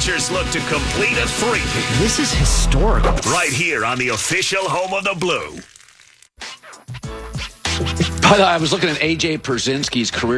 Dodgers look to complete a three-peat. This is historical. Right here on the official home of the Blue. By the way, I was looking at A.J. Pierzynski's career